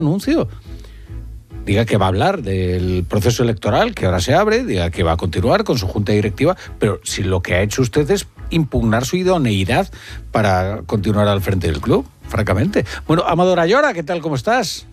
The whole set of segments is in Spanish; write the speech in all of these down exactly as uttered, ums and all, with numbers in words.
anuncio. Diga que va a hablar del proceso electoral que ahora se abre, diga que va a continuar con su junta directiva, pero si lo que ha hecho usted es impugnar su idoneidad para continuar al frente del club, francamente. Bueno, Amador Ayora, ¿qué tal? ¿Cómo estás?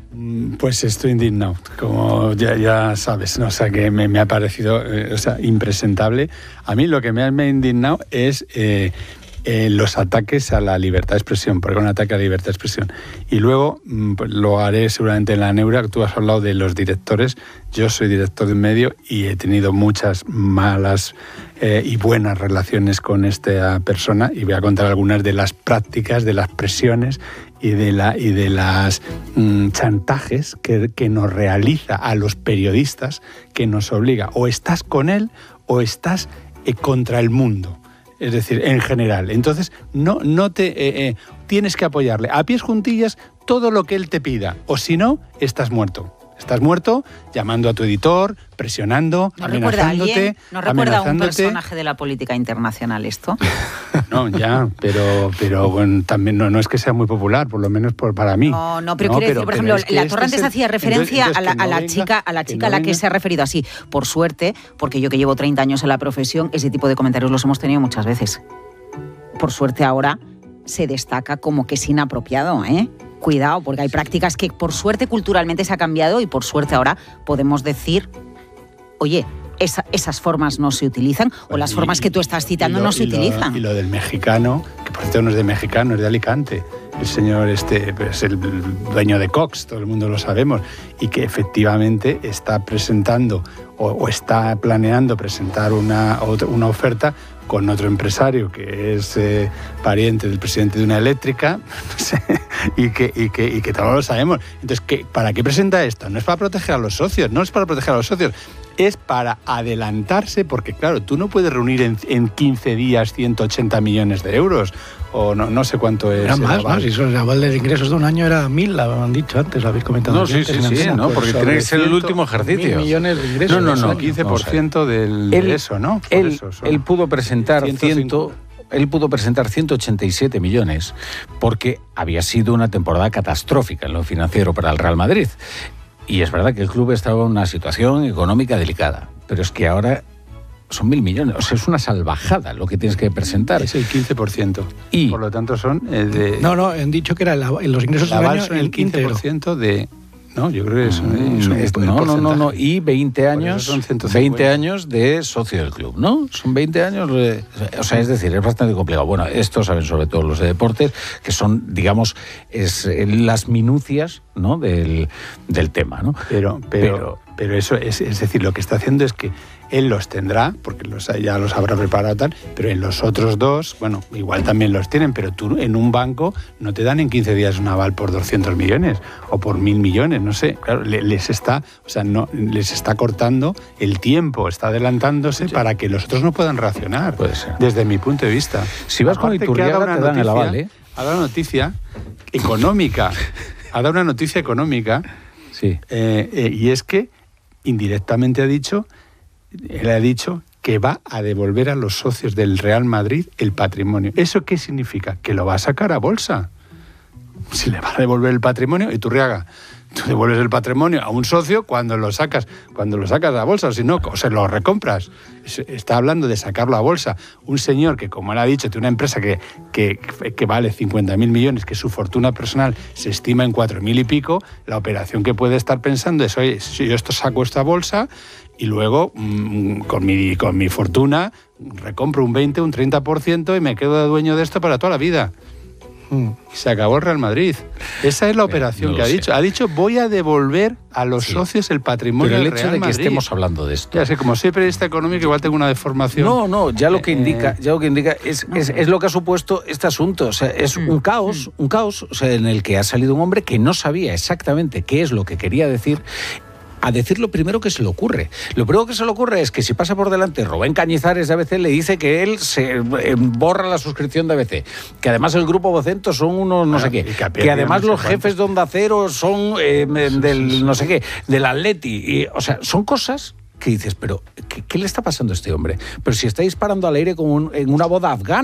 Pues estoy indignado, como ya, ya sabes, ¿no? O sea, que me, me ha parecido eh, o sea, impresentable. A mí lo que me ha, me ha indignado es eh, eh, los ataques a la libertad de expresión, porque es un ataque a la libertad de expresión. Y luego, pues, lo haré seguramente en la Neura, que tú has hablado de los directores. Yo soy director de un medio y he tenido muchas malas eh, y buenas relaciones con esta persona, y voy a contar algunas de las prácticas, de las presiones y de la y de las mmm, chantajes que, que nos realiza a los periodistas, que nos obliga, o estás con él o estás eh, contra el mundo, es decir, en general. Entonces no, no te eh, eh, tienes que apoyarle a pies juntillas todo lo que él te pida, o si no, estás muerto. Estás muerto llamando a tu editor, presionando, ¿No amenazándote. Recuerda a ¿No recuerda a un personaje de la política internacional esto? No, ya, pero, pero bueno, también no, no es que sea muy popular, por lo menos por, para mí. No, no, pero no, quiero decir, por ejemplo, es la Torre antes el... hacía referencia entonces, entonces a la, no a la venga, chica, a la chica a no la que venga. se ha referido así. Por suerte, porque yo que llevo treinta años en la profesión, ese tipo de comentarios los hemos tenido muchas veces. Por suerte ahora se destaca como que es inapropiado, ¿eh? Cuidado, porque hay prácticas que por suerte culturalmente se ha cambiado y por suerte ahora podemos decir, oye, esa, esas formas no se utilizan, o las y, formas que tú estás citando lo, no se y lo, utilizan. Y lo del mexicano, que por cierto no es de mexicano, es de Alicante. El señor este es el dueño de Cox, todo el mundo lo sabemos, y que efectivamente está presentando o, o está planeando presentar una, una oferta con otro empresario que es eh, pariente del presidente de una eléctrica, no sé, y que, y que, y que todos lo sabemos. Entonces, ¿qué, ¿para qué presenta esto? No es para proteger a los socios, no es para proteger a los socios, es para adelantarse, porque claro, tú no puedes reunir en, en quince días ciento ochenta millones de euros, o no, no sé cuánto es. Era más, más, si son el aval de ingresos de un año era mil, lo han dicho antes, lo habéis comentado. No, sí, sí, sí, sí, ¿no? Porque tiene que ser el último ejercicio. Mil millones de ingresos. No, no, no, quince por ciento del, él, de eso, ¿no? Por él, eso son él pudo presentar ciento... Él pudo presentar ciento ochenta y siete millones porque había sido una temporada catastrófica en lo financiero para el Real Madrid. Y es verdad que el club estaba en una situación económica delicada, pero es que ahora son mil millones. O sea, es una salvajada lo que tienes que presentar. Es el quince por ciento. Y por lo tanto son... Eh, de, no, no, han dicho que era la, los ingresos del año son el quince por ciento de... No, yo creo que eso mm, es un es, no, no, no, no, y veinte años, veinte años de socio del club, ¿no? Son veinte años, de, o sea, es decir, es bastante complicado. Bueno, esto saben sobre todo los de deportes, que son, digamos, es las minucias, ¿no? del, del tema, ¿no? Pero, pero, pero, pero eso es, es decir, lo que está haciendo es que él los tendrá, porque los, ya los habrá preparado tal, pero en los otros dos, bueno, igual también los tienen, pero tú en un banco no te dan en quince días un aval por doscientos millones o por mil millones, no sé, claro, les está, o sea, no, les está cortando el tiempo, está adelantándose sí. para que los otros no puedan reaccionar, puede ser. Desde mi punto de vista. Si vas Aparte con Iturriaga te dan el aval, ¿eh? Ha dado una noticia económica, ha dado una noticia económica, sí. eh, eh, y es que indirectamente ha dicho Él ha dicho que va a devolver a los socios del Real Madrid el patrimonio. ¿Eso qué significa? Que lo va a sacar a bolsa. Si le va a devolver el patrimonio, Iturriaga, tú devuelves el patrimonio a un socio cuando lo sacas, cuando lo sacas a bolsa, o si no, o se lo recompras. Está hablando de sacarlo a bolsa. Un señor que, como él ha dicho, tiene una empresa que, que, que vale cincuenta mil millones, que su fortuna personal se estima en cuatro mil y pico, la operación que puede estar pensando es, oye, si yo esto saco esta bolsa y luego mmm, con, mi, con mi fortuna recompro un veinte, un treinta por ciento y me quedo de dueño de esto para toda la vida. Se acabó el Real Madrid. Esa es la operación no que ha sé. dicho. Ha dicho, voy a devolver a los sí. socios el patrimonio del Real Madrid. Pero el hecho de que estemos hablando de esto... Ya sé, como soy periodista económico, igual tengo una deformación. No, no, ya lo que indica, ya lo que indica es, es, es lo que ha supuesto este asunto. O sea, es un caos, un caos o sea, en el que ha salido un hombre que no sabía exactamente qué es lo que quería decir, a decir lo primero que se le ocurre. Lo primero que se le ocurre es que si pasa por delante Rubén Cañizares de A B C, le dice que él se borra la suscripción de A B C, que además el grupo Vocento son unos no ah, sé qué, que, que además no sé los cuánto. jefes de Onda Cero son eh, del no sé qué, del Atleti, y, o sea, son cosas que dices, pero ¿qué, qué le está pasando a este hombre? Pero si está disparando al aire como un, en una boda afgana.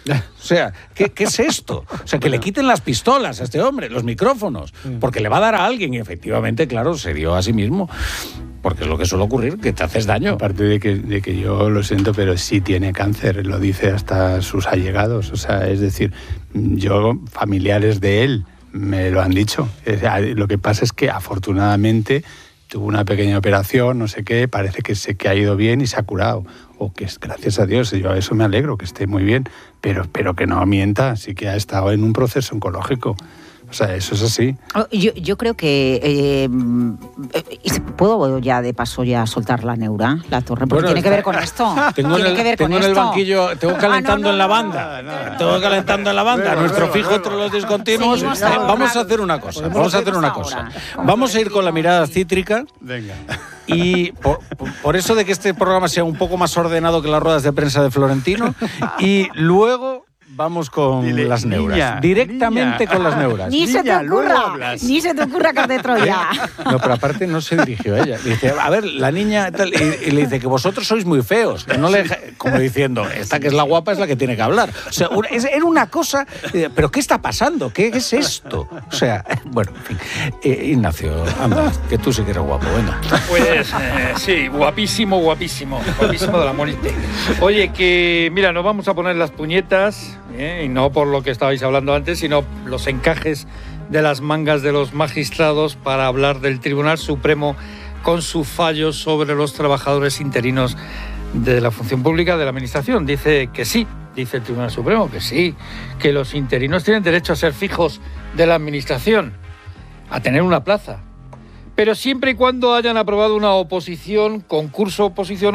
O sea, ¿qué, ¿qué es esto? O sea, que le quiten las pistolas a este hombre, los micrófonos, porque le va a dar a alguien y efectivamente, claro, se dio a sí mismo. Porque es lo que suele ocurrir, que te haces daño. Aparte de que, de que yo lo siento, pero sí tiene cáncer, lo dice hasta sus allegados. O sea, es decir, yo, familiares de él, me lo han dicho. Lo que pasa es que afortunadamente tuvo una pequeña operación, no sé qué, parece que se que ha ido bien y se ha curado. O que es, gracias a Dios, yo a eso me alegro, que esté muy bien, pero, pero que no mienta, sí que ha estado en un proceso oncológico. O sea, eso es así. Yo, yo creo que... Eh, ¿Puedo ya de paso ya soltar la neura, la torre? Porque bueno, tiene que ver con esto. Tengo tiene en el, que ver tengo con en esto. el banquillo, tengo calentando ah, no, no, en la banda. No, no, no. Tengo calentando en la banda. Bueno, Nuestro bueno, fijo bueno. entre los discontinuos. Seguimos ahora. Vamos a hacer una cosa. Vamos a hacer una cosa. Vamos a ir con la mirada cítrica. Venga. Y por, por eso de que este programa sea un poco más ordenado que las ruedas de prensa de Florentino. Y luego... Vamos con Dile, las neuras. Niña, Directamente niña. con las neuras. Ni niña, se te ocurra, ni se te ocurra que de Troya. No, pero aparte no se dirigió a ella. Dice, a ver, la niña... Tal, y, y le dice que vosotros sois muy feos. Que no le, como diciendo, esta que es la guapa es la que tiene que hablar. O sea, era una cosa... ¿Pero qué está pasando? ¿Qué es esto? O sea, bueno, en fin. Eh, Ignacio, anda, que tú sí que eres guapo, venga. Pues eh, sí, guapísimo, guapísimo. Guapísimo de la muerte. Oye, que mira, nos vamos a poner las puñetas... ¿eh? Y no por lo que estabais hablando antes, sino los encajes de las mangas de los magistrados para hablar del Tribunal Supremo con su fallo sobre los trabajadores interinos de la función pública de la Administración. Dice que sí, dice el Tribunal Supremo, que sí, que los interinos tienen derecho a ser fijos de la Administración, a tener una plaza, pero siempre y cuando hayan aprobado una oposición, concurso oposición